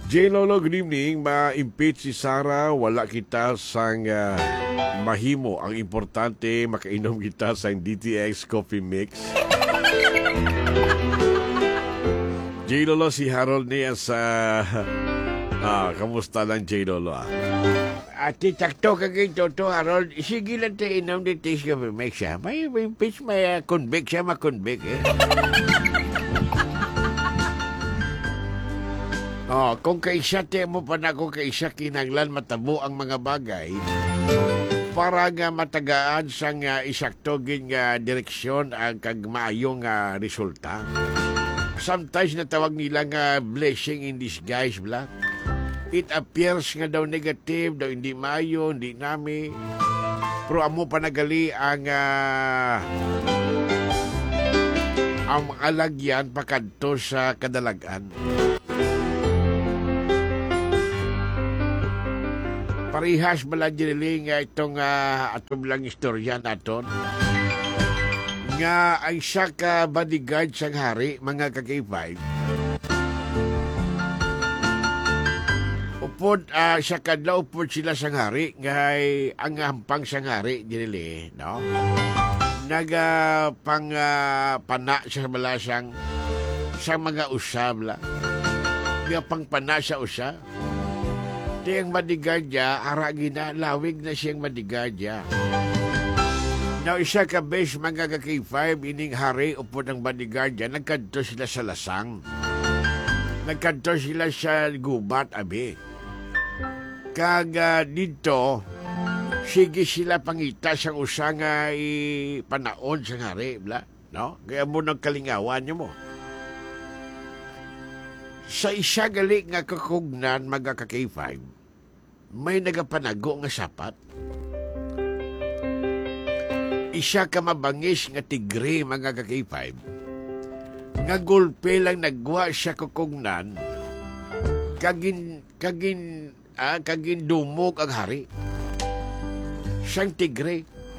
J. Lolo, good evening. Ma-impeach si Sara, wala kita sang mahimo. Ang importante, makainom kita sa DTX Coffee Mix. J. Lolo, si Harold niya sa... kamusta lang, J. Lolo? Ati takto ka kay Toto Harold, sige lang tayo inom ni Tis Coffee Mix siya. May impeach, may convict siya, ma-convict eh. Kung kaisa te mo pa na kung kaisa kinanglan matabo ang mga bagay para nga matagaan sa nga isaktogin nga direksyon ang kag maayong resulta. Sometimes natawag nila nga blessing in disguise, bla. It appears nga daw negative, daw hindi maayo, hindi nami. Pero amo panagali ang alagyan pakadto sa kadalagan. Parihas bala diniling itong atong lang istorya naton. Nga ang siya ka bodyguard sang hari, mga kakipay. Upod siya kadlaw upod sila sang hari, nga ang hampang sang hari dinili, no? Pang pana siya bala sang mga usab la. Nga pang pana sa usa. Di ang madigardya, aragi na, lawig na siyang madigardya. Now, isa ka bes, mga kaki-5, ining hari, upod ng madigardya, nagkanto sila sa lasang. Nagkanto sila sa gubat, abi. Dito, sige sila pangita sa usang panaon sa hari, bla, no? Kaya mo nang kalingawan niyo mo. Sa isa gali nga kakugnan mga kaki-5, may nagapanago nga sapat. Isa ka mabangis nga tigre mga kaki-5, nga gulpe lang nagwa siya kakugnan, kagin dumog ang hari. Siyang tigre.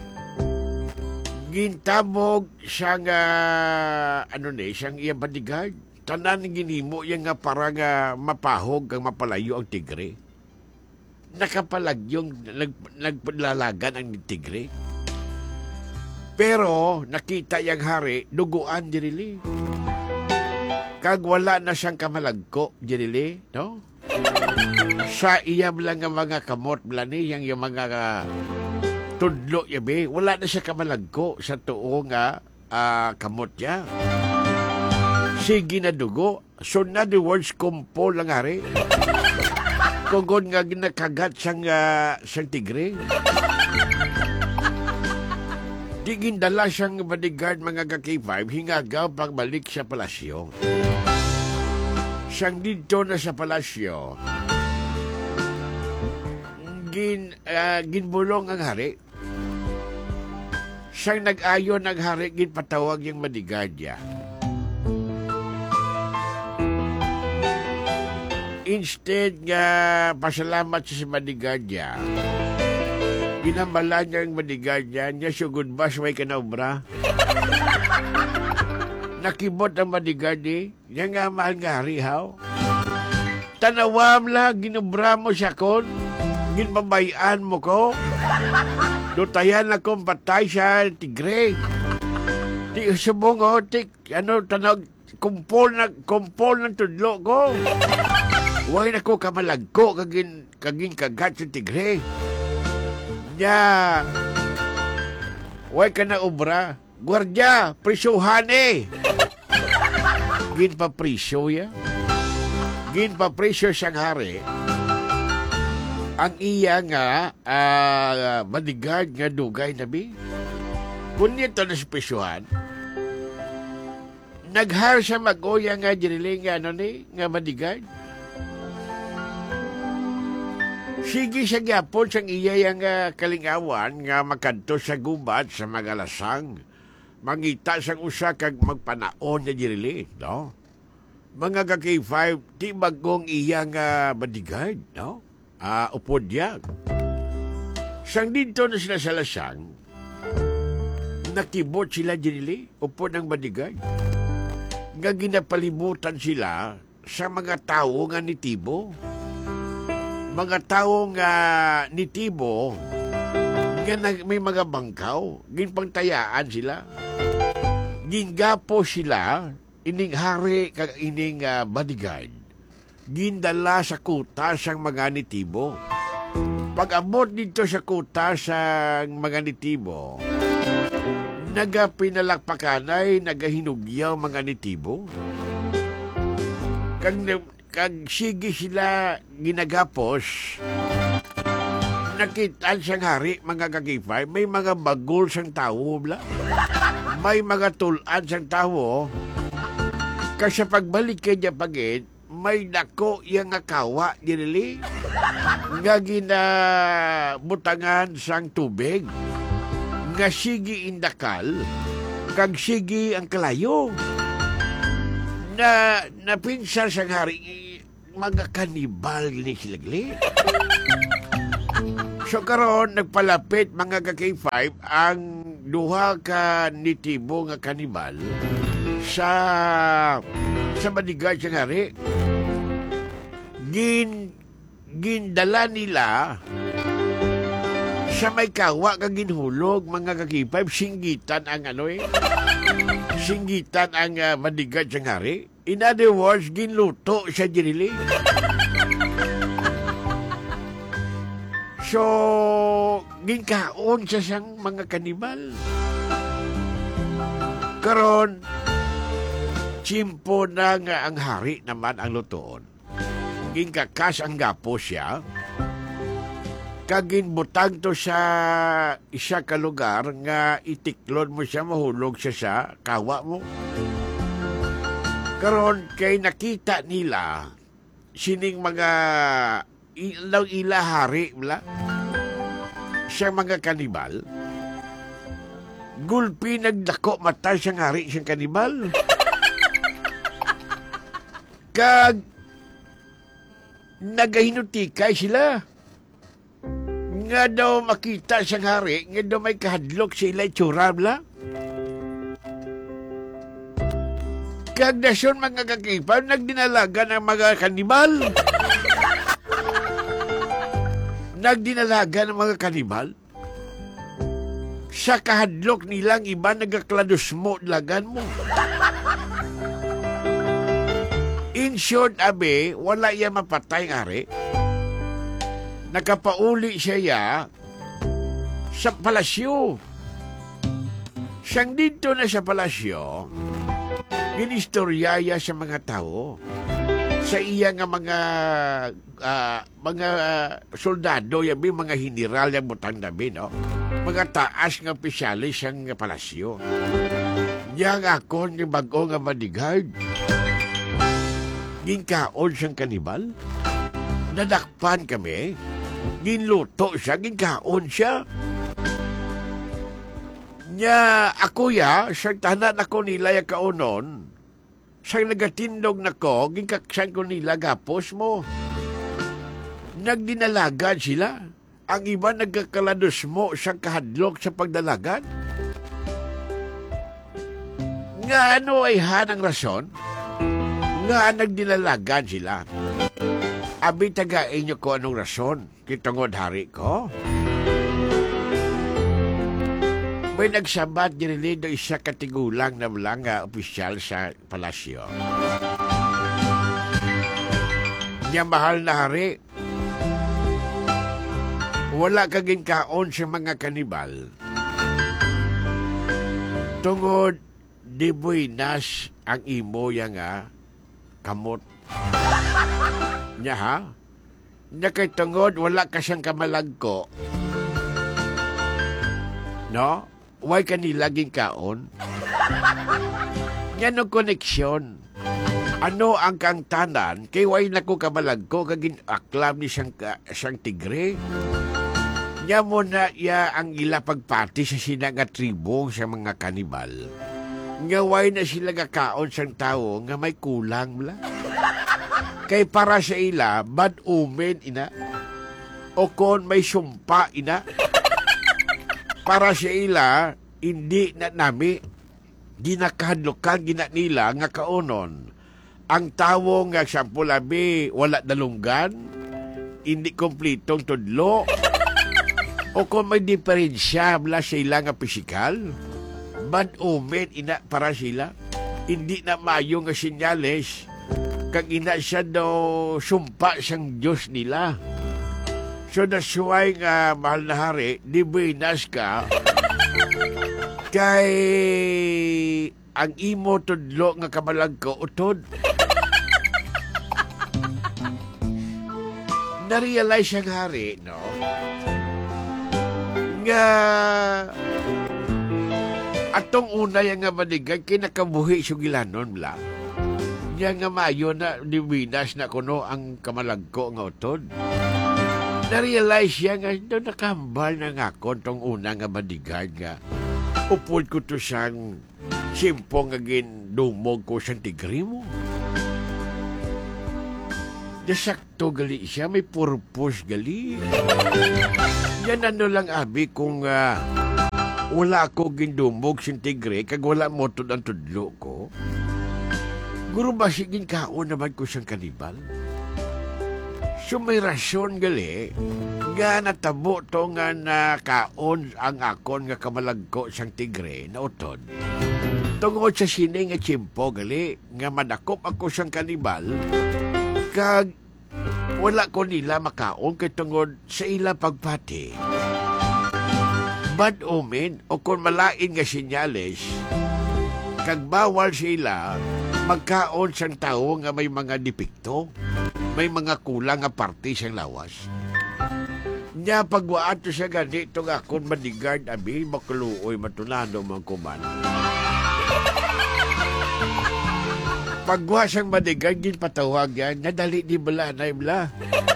Gintabog siyang, siyang iyang bodyguard. Tanan ginimo yan nga para nga mapahog ang mapalayo ang tigre. Nakapalagyong nagpalalagan ang tigre. Pero nakita yang hari, duguan dirili. Kag wala na siyang kamalagko dirili, no? Sa iyam lang nga mga kamot blani, yang mga tudlo yabi, wala na siya kamalagko sa tuo nga kamot niya. Sige na dugo. So na the words kumpo lang hari. Kugod nga ginakagat siyang tigre. Di gindala siyang bodyguard mga kaki-5, hingagaw pagbalik sa palasyo. Siyang dito na sa palasyo, ginbulong ang hari. Siyang nag-ayon ng hari, ginpatawag yung bodyguard niya. Instead nga pasalamat sa bodyguard niya, ginambala niya ang bodyguard niya siya goodbye may kanaubra. Nakibot ang bodyguard niya nga mahal nga harihaw. Tanawam lang, ginubra mo siya kon, ginpabayaan mo ko. Dutayan akong patay sa tigre. Di subong tanag, kumpol ng tudlo ko. Huwag na ko kamalagko kaging kagat sa tigre. Nya, huwag ka na ubra. Gwardya, prisyuhan eh. Gin pa prisyo ya. Gin pa prisyo siyang hari. Ang iya nga, bodyguard nga dugay nabi. Punito na sa prisyuhan. Naghar siya mag-oya nga diniling nga bodyguard. Sige siya gyapon siyang iya yang kalingawan nga makanto sa gubat sa magalasang. Mangita siyang usa kag magpanaon na dirili, no? Mga kaki-5, di bagong iya nga bodyguard, no? Upod yan. Siyang dito na sila sa lasang, nakibot sila dirili, upod ng bodyguard. Nga ginapalibutan sila sa mga tao nga nitibo. Mga tao nga nitibo nga may mga bangkaw, ginpangtayaan sila. Gingapo sila, ining hari kag ining bodyguard. Gindala sa kuta sang mga nitibo. Pag-abot dito sa kuta sang mga nitibo, nagapinalakpakanay, nagahinugyaw mga nitibo. Kag sige sila ginagapos, nakitaan siyang hari, mga kakipay, may mga bagol siyang tao, bla. May mga tulan siyang tao. Kasi pagbalik kay niya pagit, may dako yung kawa, dinili. Nga ginabutangan sang tubig. Nga sige indakal, kag sige ang kalayo. Napinsar siyang hari, mga kanibal ni silagli. So karon nagpalapit mga ka-K5 ang duha ka nitibo nga kanibal sa bodyguard siyang hari. Gindala nila sa may kawa kag ginhulog mga ka-K5, singgitan ang singgitan ang bodyguard siyang hari. In other words, ginluto siya dinili. So, ginkaon siya siyang mga kanibal. Karon, chimpo na nga ang hari naman ang lutoon. Ginkakas ang gapo siya. Kaginbutang to sa isa ka lugar nga itiklon mo siya, mahulog siya sa kawa mo. Karon kay nakita nila sining mga ila hari mula siya mga kanibal. Gulpi nagdako mata siyang hari siyang kanibal. Kag nagahinutikay sila. Nga daw makita siyang hari, nga daw may kahadlok sila itsura mula. Kag nasyon mga kakipaw, nagdinalaga ng mga kanibal. Nagdinalaga ng mga kanibal. Sa kahadlok nilang iba, nagaklados mo, lagan mo. In short, abe, wala iya mapatay ng hari. Nakapauli siya sa palasyo. Siyang dito na sa palasyo, ginistoryaya sa mga tao. Sa iya nga mga soldado, yabi, mga hiniral yung butang dabi, no? Mga taas nga pisyalis ang palasyo. Yang ako ni bago nga bodyguard. Ginkaon siyang kanibal. Nadakpan kami. Ginluto siya, ginkaon siya. Nya ako siyang tahanan ako nila yung kaunon. Siyang nagatindog na ko, ginkaksan ko nila gapos mo. Nagdinalagan sila. Ang iba nagkakalados mo siyang kahadlok sa pagdalagan. Nga ano ay hanang rason? Nga nagdinalagan sila. Abi tagain niyo ko anong rason. Kitungod hari ko. May nagsabat dinilido isa katigulang na walang opisyal sa palasyo. Niya mahal na hari, wala kaging kaon sa mga kanibal. Tungod, di buinas ang imo yang kamot. Nya ha? Nya kay tungod, wala ka siyang kamalagko. No? Why kanila laging kaon? Yan ang koneksyon. Ano ang kang tanan, kay why naku kabalag ko, kaging aklam ni siyang tigre. Nya mo na ang ila pagpati sa sinanga tribo sa mga kanibal. Nga why na sila gakaon siyang tao, nga may kulang mula. Kay para sa ila, bad omen ina. O kon may sumpa ina. Para sa ila, hindi na nami ginakahadlokan gina nila nga kaonon. ang tawo nga sample labi wala dalunggan, hindi kompletong tudlo, o kung may diferensya mula sila nga pisikal, bad omen ina para sila. Hindi na mayo nga sinyales kag ina siya daw sumpa siyang Diyos nila. So that's why nga, mahal na hari, di buinas ka kay ang imo tudlo nga kamalag ko utod. Na-realize siyang hari, no? Nga atong una yang nga madigay kinakabuhi sugilanon la. Nya nga mayo na diwinas na kuno ang kamalagko nga utod. Na-realize siya nga do nakambal na nga kon tong una nga madigay nga. Upod ko to siyang simpong nga dumog ko siyang tigri mo. Nasakto gali siya, may purpose gali. Yan ano lang abi kung wala ako gindumog siyang tigre kag wala mo ang tudlo ko. Guro ba sigin kaon naman ko siyang kanibal? So may rasyon gali nga natabo to nga na kaon ang akon nga kamalagko siyang tigre na utod. Tungod sa sini nga tsimpo gali nga madakop ako siyang kanibal kag wala ko nila makaon kay tungod sa ila pagpati. Bad omen o kung malain nga sinyales kag bawal sila magkaon siyang tao nga may mga depekto, may mga kulang nga parte siyang lawas. Nya pagwaat to siya ganito nga kung madigard abi makuluoy matulano man kuman. Pagwa siyang madigard din patawag yan, nadali di bala na imla.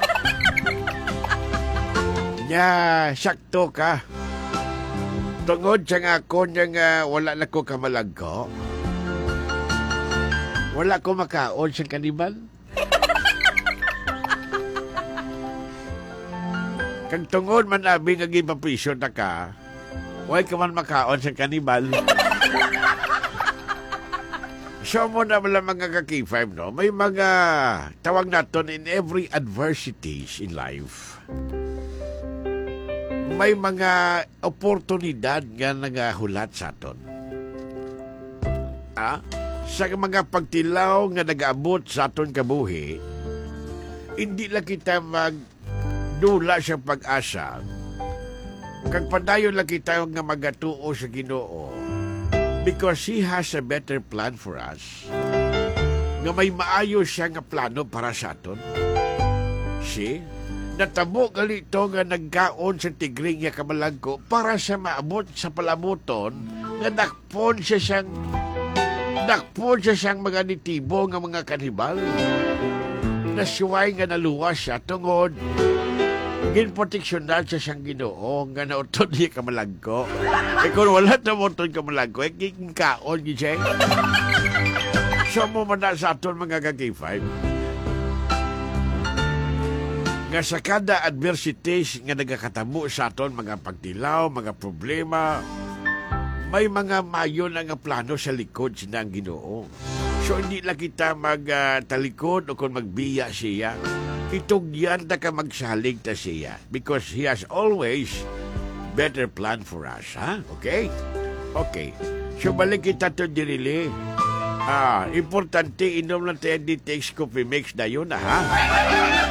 Nya sakto ka. Tungod siya nga ako niya wala na ko kamalag ko. Wala ko makaon siyang kanibal. Kag tungod man abi nga gipapiso na ka, wala ka man makaon siyang kanibal. So mo na wala mga kaki-5, no? May mga tawag naton in every adversities in life. May mga oportunidad nga nagahulat sa aton. Sa mga pagtilaw nga nag-aabot sa aton kabuhi, hindi lang kita magdula sa pag-asa. Kag padayon lang kita nga magatuo sa Ginoo. Because He has a better plan for us. Nga may maayo siya nga plano para sa aton. See? Natabo galito nga nagkaon sa tigring nga kamalagko para sa maabot sa palamuton nga dakpon siya siyang mga nitibo nga mga kanibal. Nasuway nga naluwas siya tungod ginproteksyonan siya siyang Ginoo nga nautod niya kamalagko. Kung wala na utod kamalagko, kikaon siya. So mo man na sa aton mga kaki-5 nga sa kada adversities nga nagakatamo sa aton mga pagtilaw, mga problema, may mga mayo na nga plano sa likod siya ang Ginoo. So hindi lang kita magtalikod o kung magbiya siya. Itugyan na ka magsalig ta siya because He has always better plan for us, ha? Okay? Okay. So balik kita to dirili. Importante inom lang tayo di takes coffee mix na yun, ha?